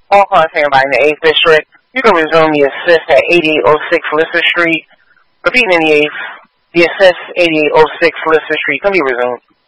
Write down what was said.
All calls taken by in the 8th District. You can resume the assist at 8806 Lister Street. Repeating in the 8th, the assist 8806 Lister Street can be resumed.